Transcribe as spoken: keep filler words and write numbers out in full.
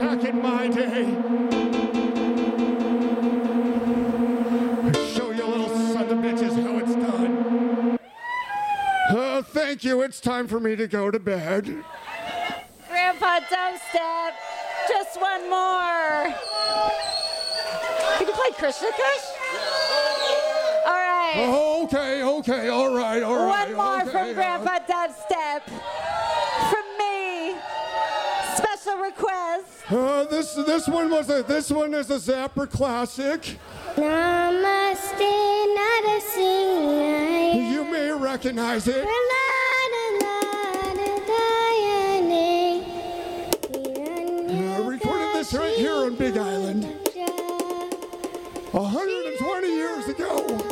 back in my day. I'll show you little son of bitches how it's done. Uh, thank you. It's time for me to go to bed. Grandpa Dubstep, just one more. Can you play Krishna Kush? All right. Oh, okay, okay, all right, all right. One more okay, from Grandpa uh, Dubstep. From me. Special request. Uh, this this one was a this one is a Zapper classic. Namaste, Narasingha. You may recognize it. Uh, recorded this right here on Big Island. one hundred twenty years ago.